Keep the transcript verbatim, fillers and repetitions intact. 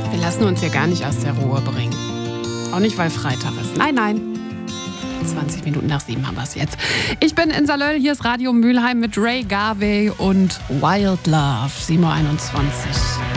Wir lassen uns hier gar nicht aus der Ruhe bringen. Auch nicht, weil Freitag ist. Nein, nein. zwanzig Minuten nach sieben haben wir es jetzt. Ich bin in Salöll, hier ist Radio Mülheim mit Ray Garvey und Wild Love, sieben Uhr einundzwanzig.